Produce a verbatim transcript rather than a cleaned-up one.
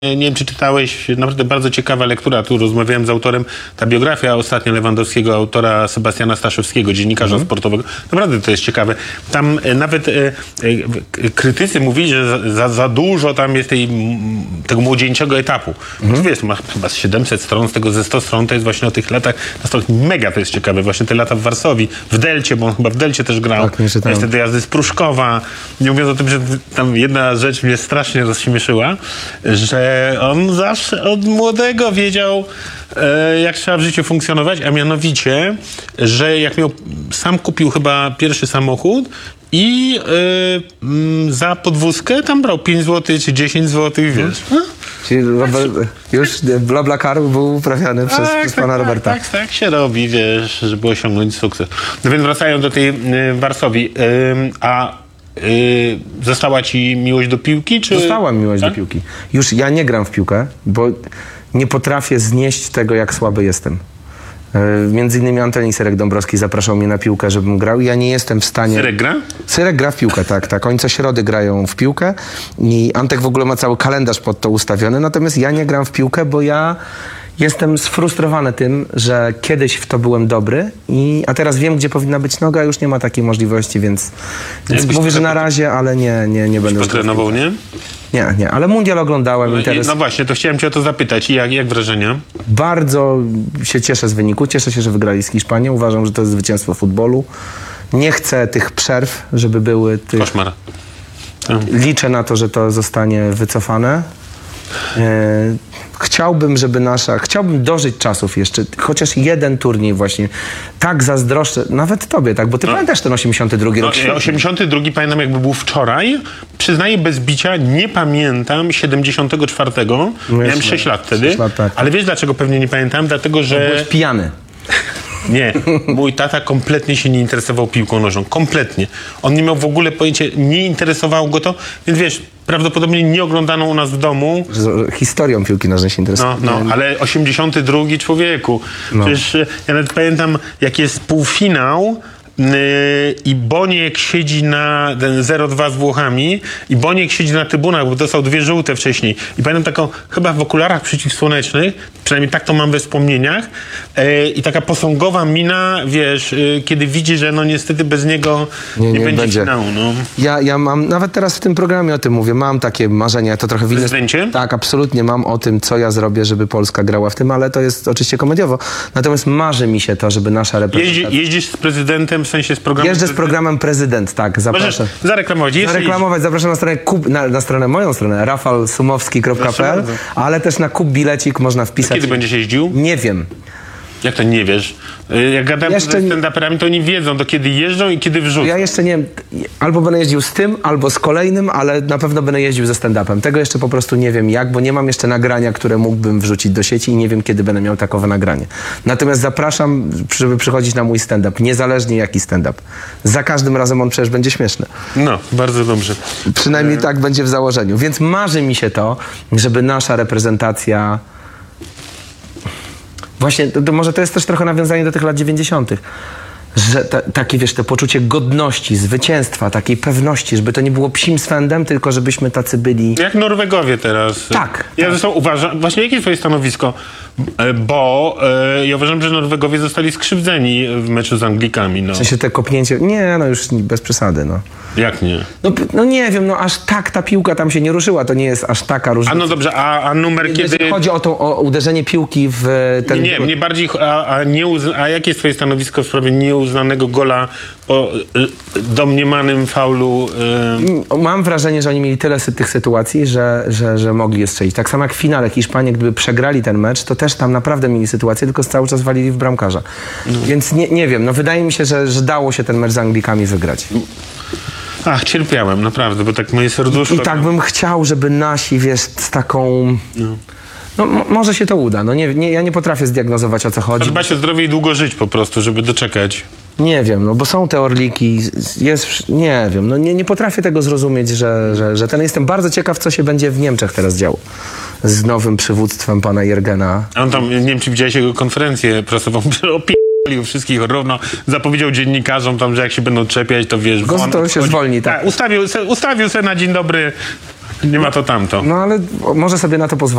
Nie wiem, czy czytałeś, naprawdę bardzo ciekawa lektura, tu rozmawiałem z autorem, ta biografia ostatnio Lewandowskiego, autora Sebastiana Staszewskiego, dziennikarza mm. sportowego, naprawdę to jest ciekawe. Tam e, nawet e, e, krytycy mówili, że za, za dużo tam jest tej, tego młodzieńczego etapu. Mm. To wiesz, ma chyba siedemset stron, z tego ze sto stron to jest właśnie o tych latach, mega to jest ciekawe, właśnie te lata w Warszawie, w Delcie, bo on chyba w Delcie też grał, tak, te dojazdy z Pruszkowa, nie mówiąc o tym, że tam jedna rzecz mnie strasznie rozśmieszyła, że on zawsze od młodego wiedział, e, jak trzeba w życiu funkcjonować, a mianowicie, że jak miał, sam kupił chyba pierwszy samochód i e, m, za podwózkę tam brał pięć złotych czy dziesięć złotych, wiesz. Hmm. Czyli Robert, już BlaBlaCar był uprawiany przez, tak, przez tak, pana tak, Roberta. Tak, tak się robi, wiesz, żeby osiągnąć sukces. No więc wracając do tej y, Warszawi, y, a Yy, została ci miłość do piłki? Czy... Została miłość tak? do piłki. Już ja nie gram w piłkę, bo nie potrafię znieść tego, jak słaby jestem. Yy, między innymi Antoni Syrek-Dąbrowski zapraszał mnie na piłkę, żebym grał i ja nie jestem w stanie... Syrek gra? Syrek gra w piłkę, tak, tak. Oni co środy grają w piłkę i Antek w ogóle ma cały kalendarz pod to ustawiony, natomiast ja nie gram w piłkę, bo ja... Jestem sfrustrowany tym, że kiedyś w to byłem dobry, i, a teraz wiem, gdzie powinna być noga, już nie ma takiej możliwości, więc, więc mówię, że na razie, ale nie, nie, nie będę... Potrenował, nie? Nie, nie, ale mundial oglądałem. No, interes... no właśnie, to chciałem cię o to zapytać. Jak, jak wrażenia? Bardzo się cieszę z wyniku. Cieszę się, że wygrali z Hiszpanią. Uważam, że to jest zwycięstwo futbolu. Nie chcę tych przerw, żeby były... Tych... Koszmar. Liczę na to, że to zostanie wycofane. E, chciałbym, żeby nasza... Chciałbym dożyć czasów jeszcze, chociaż jeden turniej właśnie. Tak zazdroszczę, nawet tobie, tak? Bo ty no, pamiętasz ten osiemdziesiąty drugi rok? No, osiemdziesiąty drugi pamiętam, jakby był wczoraj. Przyznaję bez bicia, nie pamiętam siedemdziesiątego czwartego. No miałem sześć lat wtedy. sześć lat, tak. Ale wiesz, dlaczego pewnie nie pamiętam? Dlatego, że... Byłeś pijany. Nie, mój tata kompletnie się nie interesował piłką nożną. Kompletnie. On nie miał w ogóle pojęcia, nie interesowało go to, więc wiesz, prawdopodobnie nie oglądano u nas w domu. Historią piłki nożnej się interesował. No, no, ale osiemdziesiąty drugi człowieku. No. Przecież ja nawet pamiętam, jak jest półfinał, i Boniek siedzi na zero dwa z Włochami i Boniek siedzi na trybunach, bo dostał dwie żółte wcześniej. I pamiętam taką, chyba w okularach przeciwsłonecznych, przynajmniej tak to mam we wspomnieniach, e, i taka posągowa mina, wiesz, e, kiedy widzi, że no niestety bez niego nie, nie, nie będzie, będzie finału. No. Ja, ja mam, nawet teraz w tym programie o tym mówię, mam takie marzenia, to trochę w Prezydencie? Tak, absolutnie mam o tym, co ja zrobię, żeby Polska grała w tym, ale to jest oczywiście komediowo. Natomiast marzy mi się to, żeby nasza reprezentacja... Jeździ, jeździsz z prezydentem, w sensie z programem... Jeżdżę z programem Prezydent, tak, zapraszam. Możesz zareklamować. Zareklamować, zapraszam na stronę, Kub, na, na stronę moją stronę, rafał sumowski kropka p l, ale też na Kup Bilecik można wpisać. Kiedy będziesz jeździł? Nie wiem. Jak to nie wiesz? Jak gadam z stand-uperami, to oni wiedzą, do kiedy jeżdżą i kiedy wrzucą. Ja jeszcze nie wiem, albo będę jeździł z tym, albo z kolejnym, ale na pewno będę jeździł ze stand-upem. Tego jeszcze po prostu nie wiem jak, bo nie mam jeszcze nagrania, które mógłbym wrzucić do sieci i nie wiem, kiedy będę miał takowe nagranie. Natomiast zapraszam, żeby przychodzić na mój stand-up, niezależnie jaki stand-up. Za każdym razem on przecież będzie śmieszny. No, bardzo dobrze. Przynajmniej e... tak będzie w założeniu. Więc marzy mi się to, żeby nasza reprezentacja... Właśnie, to, to może to jest też trochę nawiązanie do tych lat dziewięćdziesiątych. Że ta, takie, wiesz, to poczucie godności, zwycięstwa, takiej pewności, żeby to nie było psim swędem, tylko żebyśmy tacy byli... Jak Norwegowie teraz. Tak. Ja tak. zresztą uważam, właśnie jakie jest twoje stanowisko? Bo e, ja uważam, że Norwegowie zostali skrzywdzeni w meczu z Anglikami. No. W sensie te kopnięcie... Nie, no już bez przesady, no. Jak nie? No, no nie wiem, no aż tak ta piłka tam się nie ruszyła, to nie jest aż taka różnica. A no dobrze, a, a numer nie, kiedy... Chodzi o to, o uderzenie piłki w ten... Nie, mnie bardziej... A, a, nie uzna... a jakie jest twoje stanowisko w sprawie nieuznanego gola po domniemanym faulu? Y... Mam wrażenie, że oni mieli tyle tych sytuacji, że, że, że mogli je strzelić. Tak samo jak w finale Hiszpanii, gdyby przegrali ten mecz, to też tam naprawdę mieli sytuację, tylko cały czas walili w bramkarza. No. Więc nie, nie wiem, no wydaje mi się, że, że dało się ten mecz z Anglikami wygrać. Ach, cierpiałem, naprawdę, bo tak moje serduszko... I, i tak bym chciał, żeby nasi, wiesz, z taką... No. No, może się to uda. No nie, nie, ja nie potrafię zdiagnozować, o co chodzi. Trzeba się zdrowie i długo żyć po prostu, żeby doczekać. Nie wiem, no bo są te orliki, jest, nie wiem, no nie, nie potrafię tego zrozumieć, że, że, że ten, jestem bardzo ciekaw, co się będzie w Niemczech teraz działo z nowym przywództwem pana Jergena. A on tam, nie wiem, czy widziałeś jego konferencję prasową, opi***lił wszystkich równo, zapowiedział dziennikarzom tam, że jak się będą czepiać, to wiesz... Go to się zwolni, tak. Ustawił se, ustawił se na dzień dobry, nie ma to tamto. No ale może sobie na to pozwolić.